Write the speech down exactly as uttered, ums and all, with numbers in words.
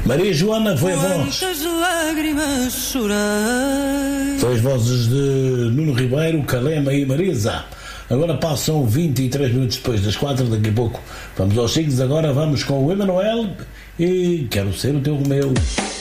Maria Joana, foi a voz. Quantas lágrimas chorei. Foi as vozes de Nuno Ribeiro, Calema e Marisa. Agora passam vinte e três minutos depois das quatro, daqui a pouco vamos aos signos. Agora vamos com o Emanuel e Quero Ser o Teu Romeu.